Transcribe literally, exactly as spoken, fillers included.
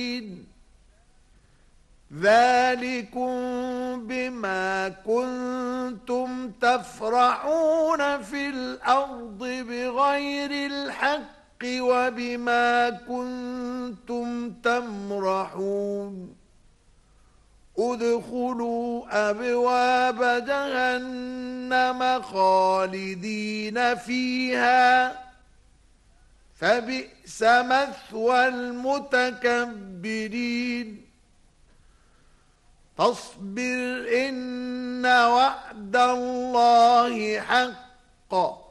ذلكم بما كنتم تفرحون في الأرض بغير الحق وبما كنتم تمرحون ادخلوا أبواب جهنم خالدين فيها فبئس مثوى المتكبرين فاصبر إن وعد الله حق